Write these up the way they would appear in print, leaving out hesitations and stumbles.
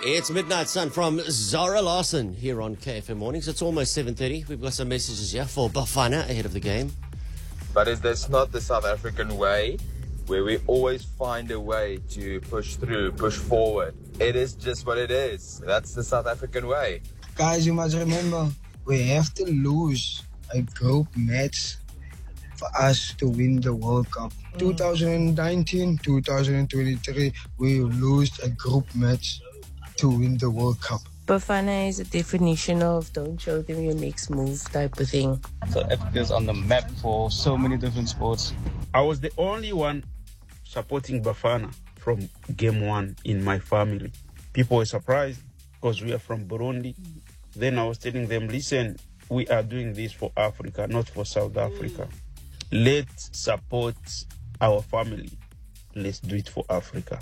It's Midnight Sun from Zara Larson here on KFM Mornings. It's almost 7:30. We've got some messages here for Bafana ahead of the game. But is this not the South African way, where we always find a way to push through, push forward? It is just what it is. That's the South African way. Guys, you must remember, we have to lose a group match for us to win the World Cup. 2019, 2023, we lost a group match to win the World Cup. Bafana is a definition of don't show them your next move type of thing. South Africa's on the map for so many different sports. I was the only one supporting Bafana from game one in my family. People were surprised because we are from Burundi. Then I was telling them, listen, we are doing this for Africa, not for South Africa. Let's support our family. Let's do it for Africa.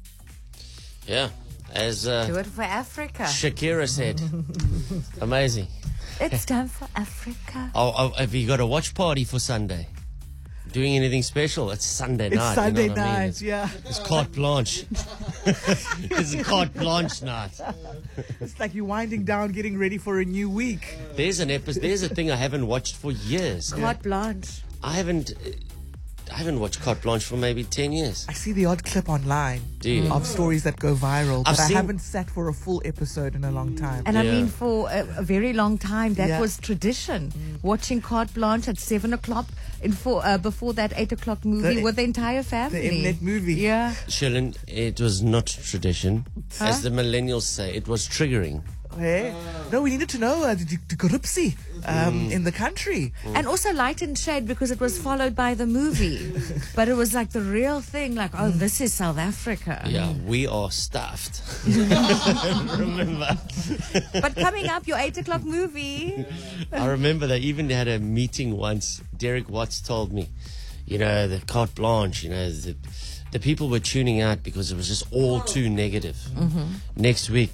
Yeah, as Do it for Africa. Shakira said. Amazing. It's time for Africa. Have you got a watch party for Sunday? Doing anything special? It's Sunday night. It's Sunday you know what I mean? night, yeah. It's carte blanche. It's a carte blanche night. It's like you're winding down, getting ready for a new week. There's an episode. There's a thing I haven't watched for years. Carte blanche. I haven't watched Carte Blanche for maybe 10 years. I see the odd clip online Do you? of stories that go viral, I've but I seen- haven't sat for a full episode in a long time. And I Yeah. mean, for a very long time, that Yeah. was tradition. Watching Carte Blanche at 7 o'clock before that 8 o'clock movie with the entire family. The Mnet movie. Yeah. Shilin, it was not tradition. As the millennials say, it was triggering. Hey? No, we needed to know the corruption in the country. And also Light and Shade because it was followed by the movie. But it was like the real thing, like, oh, this is South Africa. Yeah, we are stuffed. Remember? But coming up, your 8 o'clock movie. I remember they even had a meeting once. Derek Watts told me, you know, the Carte Blanche, you know, the people were tuning out because it was just all too negative. Next week,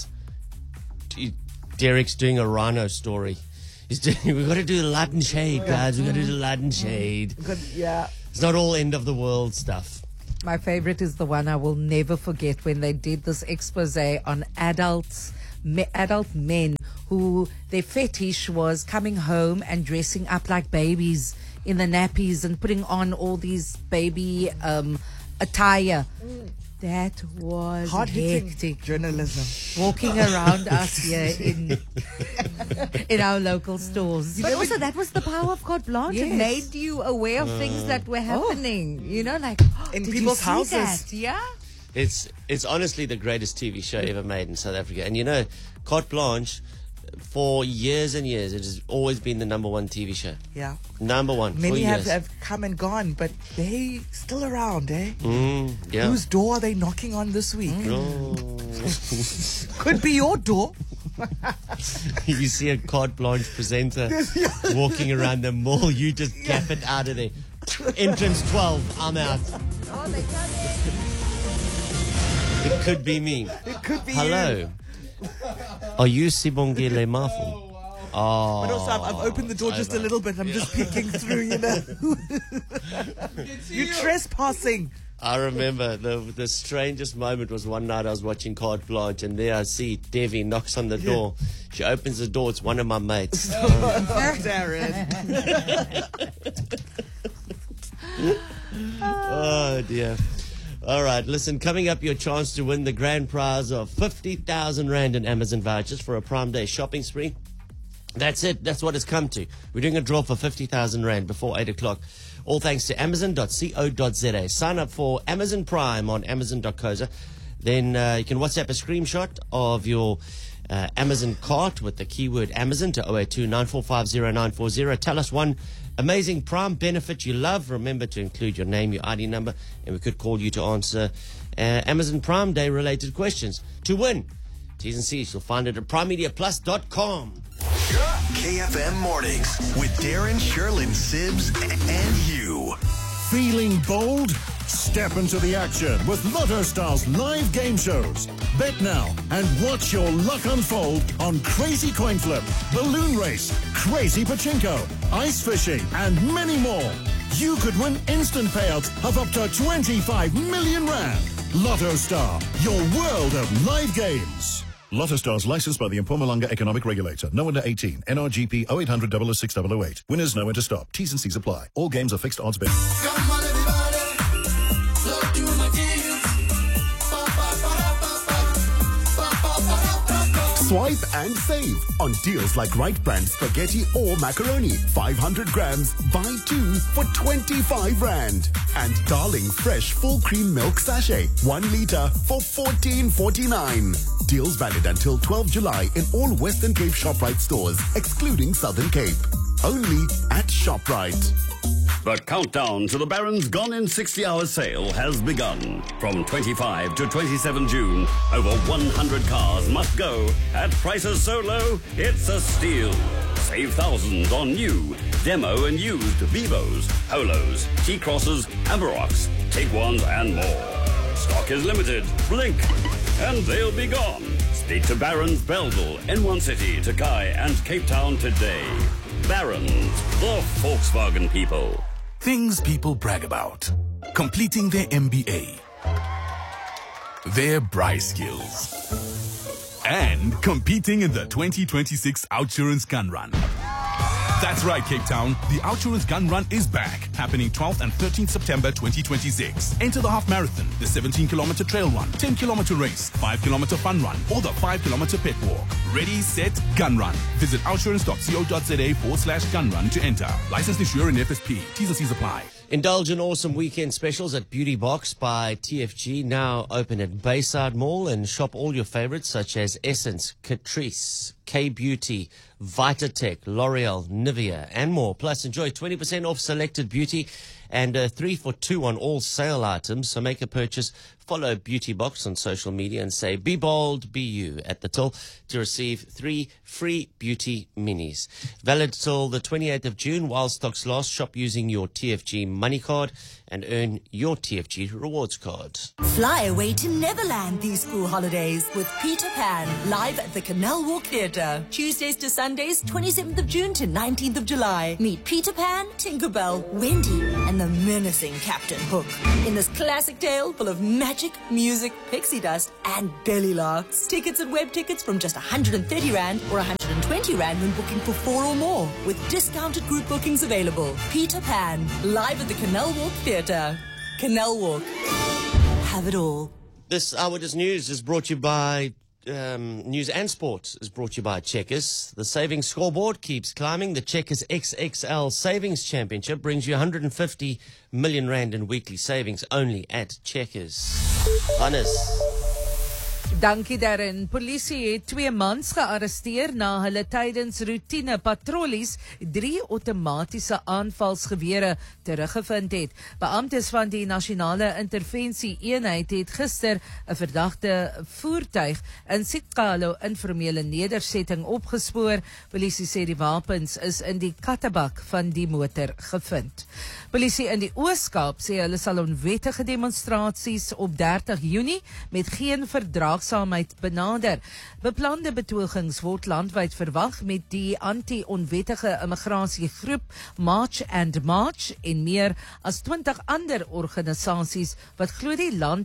Derek's doing a rhino story. We've got to do the light and shade, guys. We've got to do the light and shade. Yeah. It's not all end of the world stuff. My favorite is the one I will never forget when they did this expose on adult men who their fetish was coming home and dressing up like babies in the nappies and putting on all these baby attire. That was Hard-hitting hectic. journalism. Walking around us here in our local stores. But also, that was the power of Carte Blanche. It Yes. made you aware of things that were happening. You know, like, In did people's you see houses. that? Yeah. It's honestly the greatest TV show ever made in South Africa. And you know, Carte Blanche, for years and years, it has always been the number one TV show. Yeah. Number one. Many for have years. come and gone, but they still around, eh? Yeah. Whose door are they knocking on this week? Oh. Could be your door. You see a Carte Blanche presenter walking around the mall, you just gap it out of there. Entrance 12, I'm out. Oh, they come in. It could be me. It could be Hello. Are you Sibongile Mafu? Oh. But also, I've opened the door just a little bit. I'm just peeking through, you know. You're trespassing. I remember the strangest moment was one night I was watching Carte Blanche and there I see Devi knocks on the door. She opens the door, it's one of my mates. Darren. Oh dear. All right, listen, coming up, your chance to win the grand prize of 50,000 Rand in Amazon vouchers for a Prime Day shopping spree. That's it. That's what it's come to. We're doing a draw for 50,000 Rand before 8 o'clock. All thanks to Amazon.co.za. Sign up for Amazon Prime on Amazon.co.za. Then you can WhatsApp a screenshot of your Amazon cart with the keyword Amazon to 082-945-0940. Tell us one amazing Prime benefit you love. Remember to include your name, your ID number, and we could call you to answer Amazon Prime Day related questions. To win, T's and C's, you'll find it at primemediaplus.com. KFM Mornings with Darren, Sherlyn, Sibbs, and you. Feeling bold? Step into the action with Lotto Star's live game shows. Bet now and watch your luck unfold on Crazy Coin Flip, Balloon Race, Crazy Pachinko, Ice Fishing, and many more. You could win instant payouts of up to 25 million Rand. Lotto Star, your world of live games. Lotto Stars licensed by the Mpumalanga Economic Regulator. No under 18. NRGP 0800 006 008. Winners know when to stop. T's and C's apply. All games are fixed odds bet. Swipe and save on deals like Right Brand spaghetti or macaroni. 500 grams, buy 2 for 25 rand. And Darling Fresh full cream milk sachet, 1 liter for 14.49. Deals valid until 12 July in all Western Cape ShopRite stores, excluding Southern Cape. Only at ShopRite. The countdown to the Barron's Gone in 60 Hours sale has begun. From 25 to 27 June, over 100 cars must go at prices so low, it's a steal. Save thousands on new, demo and used Vivos, Polos, T-Crosses, Amarocks, Tiguans and more. Stock is limited. Blink and they'll be gone. Speak to Barron's Belleville, N1 City, Takai and Cape Town today. Barron's, the Volkswagen people. Things people brag about. Completing their MBA. Their Bryce skills. And competing in the 2026 Outsurance Gun Run. That's right, Cape Town. The Outsurance Gun Run is back, happening 12th and 13th September 2026. Enter the half marathon, the 17-kilometer trail run, 10-kilometer race, 5-kilometer fun run, or the 5-kilometer pet walk. Ready, set, gun run. Visit outsurance.co.za/gun run to enter. Licensed insurer in FSP. T's and C's apply. Indulge in awesome weekend specials at Beauty Box by TFG, now open at Bayside Mall, and shop all your favorites such as Essence, Catrice, K-Beauty, Vitatech, L'Oreal, Nivea, and more. Plus, enjoy 20% off selected beauty and 3 for 2 on all sale items. So make a purchase. Follow Beauty Box on social media and say, be bold, be you at the till to receive 3 free beauty minis. Valid till the 28th of June while stocks last. Shop using your TFG money card and earn your TFG rewards card. Fly away to Neverland these school holidays with Peter Pan, live at the Canal Walk Theatre. Tuesdays to Sundays, 27th of June to 19th of July. Meet Peter Pan, Tinkerbell, Wendy, and the menacing Captain Hook in this classic tale full of magic, music, pixie dust, and belly laughs. Tickets and web tickets from just 130 Rand or 120 Rand when booking for 4 or more, with discounted group bookings available. Peter Pan, live at the Canal Walk Theatre. Canal Walk. Have it all. This Eyewitness News is brought to you by News and Sport is brought to you by Checkers. The savings scoreboard keeps climbing. The Checkers XXL Savings Championship brings you 150 million Rand in weekly savings only at Checkers. Hannes. Dankie Darren. Polisie het 2 mans gearresteer na hulle tydens routine patrollies 3 outomatiese aanvalsgewere teruggevind het. Beamptes van die Nasionale Intervensie Eenheid het gister 'n verdagte voertuig in Sitkalo informele nedersetting opgespoor. Polisie sê die wapens is in die kattebak van die motor gevind. Polisie in die Oos-Kaap sê hulle sal onwettige demonstrasies op 30 Junie met geen verdraagsaamheid benader. Beplande betogings word landwyd verwag met die anti-onwettige immigrasiegroep March and March en meer as 20 ander organisasies wat glo die land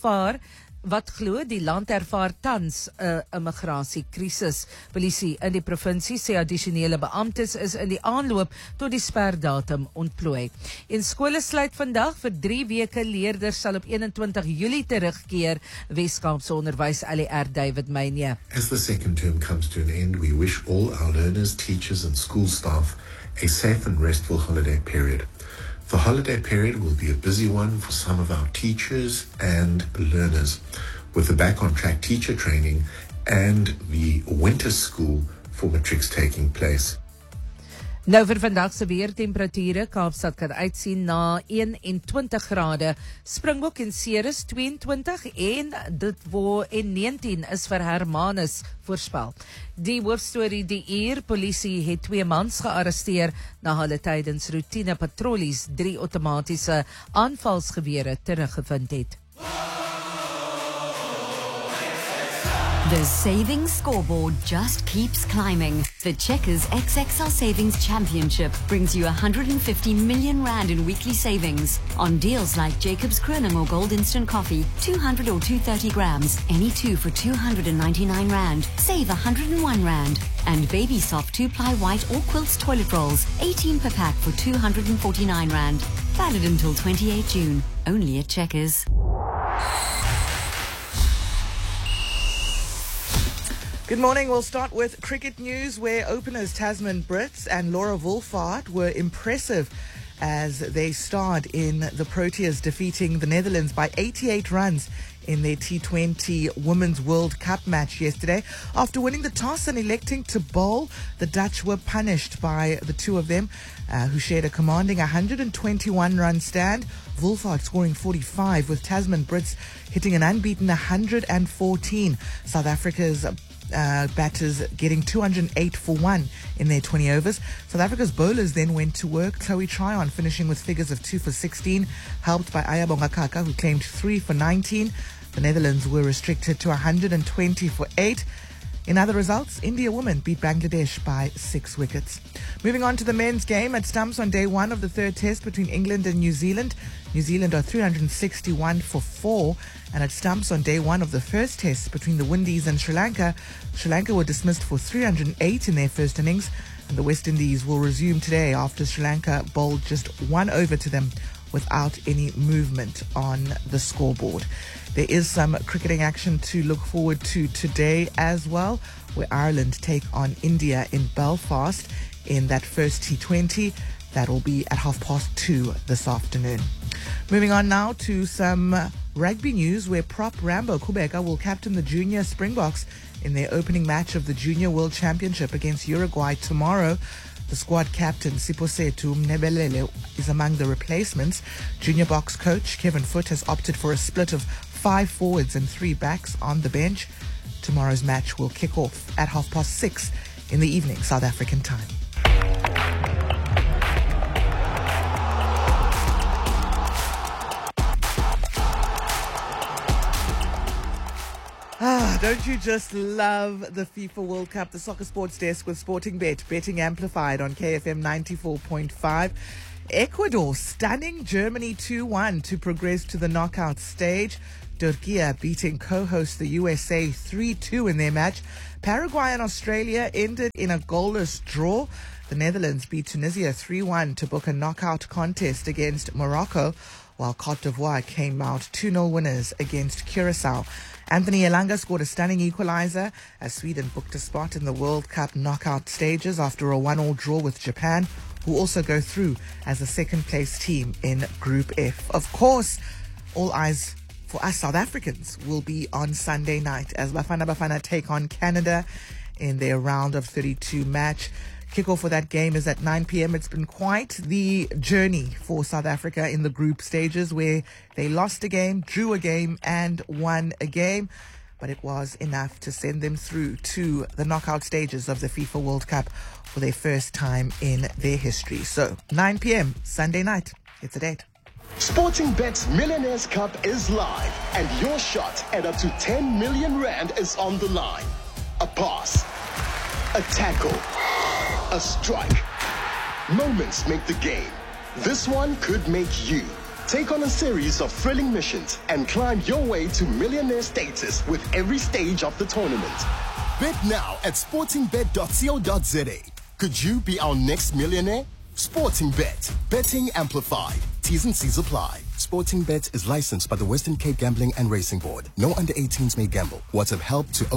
ervaar tans 'n immigrasiekrisis. Polisie in die provinsie sê addisionele beamptes is in die aanloop tot die sperdatum ontplooi. En skole sluit vandag vir 3 weke. Leerders sal op 21 Julie terugkeer. Weskaapse onderwys LER David Meyne. As the second term comes to an end, we wish all our learners, teachers and school staff a safe and restful holiday period. The holiday period will be a busy one for some of our teachers and learners, with the Back on Track teacher training and the winter school for matrics taking place. Nou vir vandag se weertemperature, Kaapstad kan uitsien na 21 grade, Springbok en Ceres 22 en dit waar en 19 is vir Hermanus voorspel. Die hoofstorie die uur, polisie het 2 mans gearresteer na hulle tydens routine patrollies 3 outomatiese aanvalsgewere teruggevind het. The savings scoreboard just keeps climbing. The Checkers XXL Savings Championship brings you 150 million rand in weekly savings on deals like Jacob's Kroning or Gold Instant Coffee, 200 or 230 grams, any two for 299 rand. Save 101 rand. And Baby Soft 2-ply white or quilts toilet rolls, 18 per pack for 249 rand. Valid until 28 June. Only at Checkers. Good morning. We'll start with cricket news, where openers Tasman Brits and Laura Wolvaardt were impressive as they starred in the Proteas defeating the Netherlands by 88 runs in their T20 Women's World Cup match yesterday. After winning the toss and electing to bowl, the Dutch were punished by the two of them, who shared a commanding 121-run stand. Wolvaardt scoring 45, with Tasman Brits hitting an unbeaten 114. South Africa's batters getting 208 for 1 in their 20 overs. South Africa's bowlers then went to work. Chloe Tryon finishing with figures of 2 for 16, helped by Ayabonga Kaka, who claimed 3 for 19. The Netherlands were restricted to 120 for 8. In other results, India women beat Bangladesh by 6 wickets. Moving on to the men's game at Stumps on day 1 of the third test between England and New Zealand. New Zealand are 361 for 4. And at Stumps on day 1 of the first test between the Windies and Sri Lanka, Sri Lanka were dismissed for 308 in their first innings. And the West Indies will resume today after Sri Lanka bowled just 1 over to them without any movement on the scoreboard. There is some cricketing action to look forward to today as well, where Ireland take on India in Belfast in that first T20. That will be at 2:30 this afternoon. Moving on now to some rugby news, where prop Rambo Kubeka will captain the junior Springboks in their opening match of the Junior World Championship against Uruguay tomorrow. The squad captain, Siposetu Mnebelele, is among the replacements. Junior Boks coach Kevin Foote has opted for a split of 5 forwards and 3 backs on the bench. Tomorrow's match will kick off at 6:30 in the evening, South African time. Don't you just love the FIFA World Cup? The Soccer Sports Desk with Sporting Bet, betting amplified on KFM 94.5. Ecuador stunning Germany 2-1 to progress to the knockout stage. Turkey beating co-host the USA 3-2 in their match. Paraguay and Australia ended in a goalless draw. The Netherlands beat Tunisia 3-1 to book a knockout contest against Morocco, while Cote d'Ivoire came out 2-0 winners against Curacao. Anthony Elanga scored a stunning equalizer as Sweden booked a spot in the World Cup knockout stages after a 1-1 draw with Japan, who also go through as a second-place team in Group F. Of course, all eyes for us South Africans will be on Sunday night as Bafana take on Canada in their round of 32 match. Kickoff for that game is at 9 p.m. It's been quite the journey for South Africa in the group stages, where they lost a game, drew a game, and won a game. But it was enough to send them through to the knockout stages of the FIFA World Cup for their first time in their history. So, 9 p.m. Sunday night. It's a date. Sporting Bet's Millionaires Cup is live, and your shot at up to 10 million rand is on the line. A pass, a tackle, a strike. Moments make the game. This one could make you. Take on a series of thrilling missions and climb your way to millionaire status with every stage of the tournament. Bet now at sportingbet.co.za. Could you be our next millionaire? Sporting Bet. Betting amplified. T's and C's apply. Sporting Bet is licensed by the Western Cape Gambling and Racing Board. No under 18s may gamble. WhatsApp help to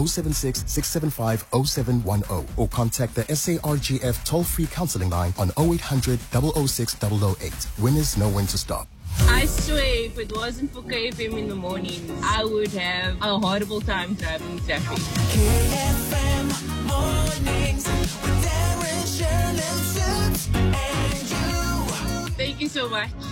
076-675-0710 or contact the SARGF toll-free counseling line on 0800 006 008. Winners know when to stop. I swear, if it wasn't for KFM in the morning, I would have a horrible time driving traffic. KFM mornings with Darren, Shirley, Sims, and you. Thank you so much.